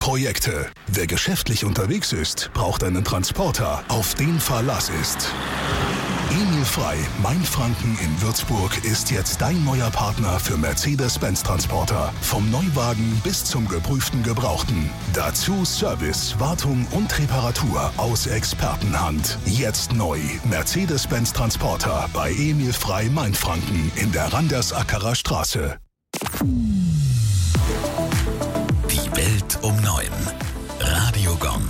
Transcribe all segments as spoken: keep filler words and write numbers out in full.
Projekte. Wer geschäftlich unterwegs ist, braucht einen Transporter, auf den Verlass ist. Emil Frey, Mainfranken in Würzburg, ist jetzt dein neuer Partner für Mercedes-Benz Transporter. Vom Neuwagen bis zum geprüften Gebrauchten. Dazu Service, Wartung und Reparatur aus Expertenhand. Jetzt neu. Mercedes-Benz Transporter bei Emil Frey, Mainfranken in der Randersackerer Straße. Die Welt um neun. Radio Gong.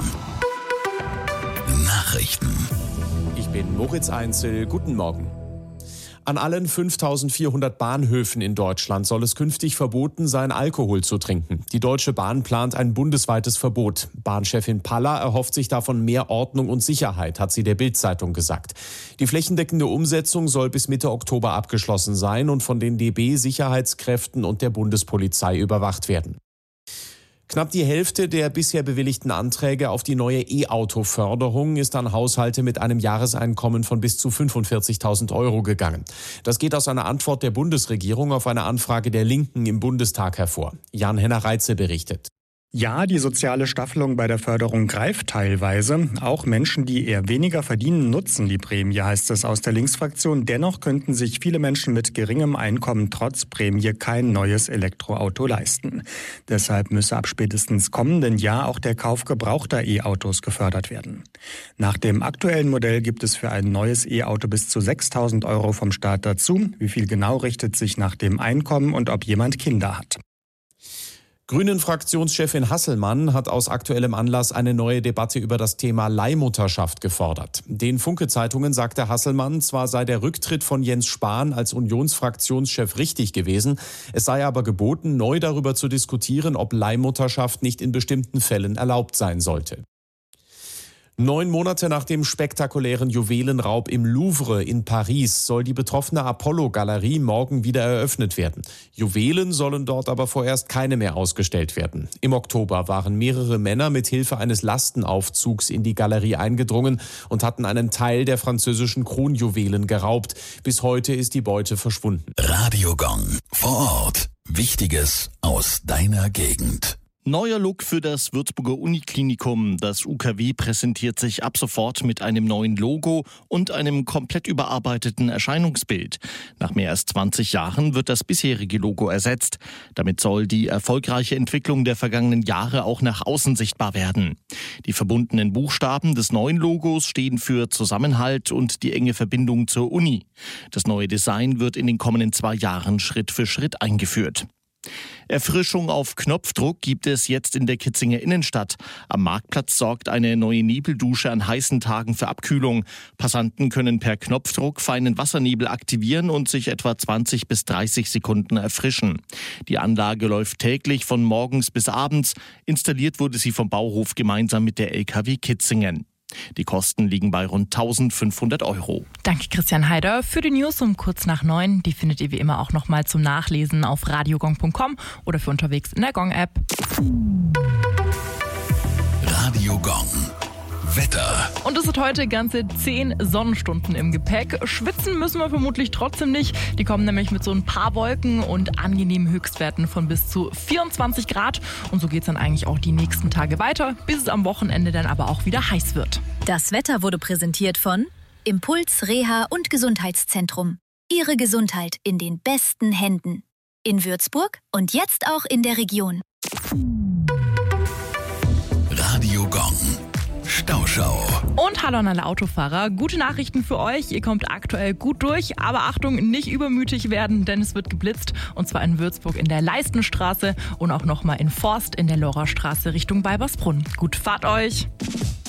Nachrichten. Ich bin Moritz Einzel. Guten Morgen. An allen fünftausendvierhundert Bahnhöfen in Deutschland soll es künftig verboten sein, Alkohol zu trinken. Die Deutsche Bahn plant ein bundesweites Verbot. Bahnchefin Paller erhofft sich davon mehr Ordnung und Sicherheit, hat sie der Bild-Zeitung gesagt. Die flächendeckende Umsetzung soll bis Mitte Oktober abgeschlossen sein und von den D B-Sicherheitskräften und der Bundespolizei überwacht werden. Knapp die Hälfte der bisher bewilligten Anträge auf die neue E-Auto-Förderung ist an Haushalte mit einem Jahreseinkommen von bis zu fünfundvierzigtausend Euro gegangen. Das geht aus einer Antwort der Bundesregierung auf eine Anfrage der Linken im Bundestag hervor. Jan-Henner Reitze berichtet. Ja, die soziale Staffelung bei der Förderung greift teilweise. Auch Menschen, die eher weniger verdienen, nutzen die Prämie, heißt es aus der Linksfraktion. Dennoch könnten sich viele Menschen mit geringem Einkommen trotz Prämie kein neues Elektroauto leisten. Deshalb müsse ab spätestens kommenden Jahr auch der Kauf gebrauchter E-Autos gefördert werden. Nach dem aktuellen Modell gibt es für ein neues E-Auto bis zu sechstausend Euro vom Staat dazu. Wie viel genau richtet sich nach dem Einkommen und ob jemand Kinder hat. Grünen-Fraktionschefin Hasselmann hat aus aktuellem Anlass eine neue Debatte über das Thema Leihmutterschaft gefordert. Den Funke-Zeitungen sagte Hasselmann, zwar sei der Rücktritt von Jens Spahn als Unionsfraktionschef richtig gewesen, es sei aber geboten, neu darüber zu diskutieren, ob Leihmutterschaft nicht in bestimmten Fällen erlaubt sein sollte. Neun Monate nach dem spektakulären Juwelenraub im Louvre in Paris soll die betroffene Apollo-Galerie morgen wieder eröffnet werden. Juwelen sollen dort aber vorerst keine mehr ausgestellt werden. Im Oktober waren mehrere Männer mit Hilfe eines Lastenaufzugs in die Galerie eingedrungen und hatten einen Teil der französischen Kronjuwelen geraubt. Bis heute ist die Beute verschwunden. Radio Gong. Vor Ort. Wichtiges aus deiner Gegend. Neuer Look für das Würzburger Uniklinikum. Das U K W präsentiert sich ab sofort mit einem neuen Logo und einem komplett überarbeiteten Erscheinungsbild. Nach mehr als zwanzig Jahren wird das bisherige Logo ersetzt. Damit soll die erfolgreiche Entwicklung der vergangenen Jahre auch nach außen sichtbar werden. Die verbundenen Buchstaben des neuen Logos stehen für Zusammenhalt und die enge Verbindung zur Uni. Das neue Design wird in den kommenden zwei Jahren Schritt für Schritt eingeführt. Erfrischung auf Knopfdruck gibt es jetzt in der Kitzinger Innenstadt. Am Marktplatz sorgt eine neue Nebeldusche an heißen Tagen für Abkühlung. Passanten können per Knopfdruck feinen Wassernebel aktivieren und sich etwa zwanzig bis dreißig Sekunden erfrischen. Die Anlage läuft täglich von morgens bis abends. Installiert wurde sie vom Bauhof gemeinsam mit der L K W Kitzingen. Die Kosten liegen bei rund eintausendfünfhundert Euro. Danke Christian Heider für die News um kurz nach neun. Die findet ihr wie immer auch nochmal zum Nachlesen auf radiogong punkt com oder für unterwegs in der Gong-App. Radio Gong. Wetter. Und es sind heute ganze zehn Sonnenstunden im Gepäck. Schwitzen müssen wir vermutlich trotzdem nicht. Die kommen nämlich mit so ein paar Wolken und angenehmen Höchstwerten von bis zu vierundzwanzig Grad. Und so geht es dann eigentlich auch die nächsten Tage weiter, bis es am Wochenende dann aber auch wieder heiß wird. Das Wetter wurde präsentiert von Impuls Reha und Gesundheitszentrum. Ihre Gesundheit in den besten Händen. In Würzburg und jetzt auch in der Region. Radio Gong. Stauschau. Und hallo an alle Autofahrer. Gute Nachrichten für euch. Ihr kommt aktuell gut durch. Aber Achtung, nicht übermütig werden, denn es wird geblitzt. Und zwar in Würzburg in der Leistenstraße und auch nochmal in Forst in der Lorastraße Richtung Weibersbrunn. Gut, fahrt euch!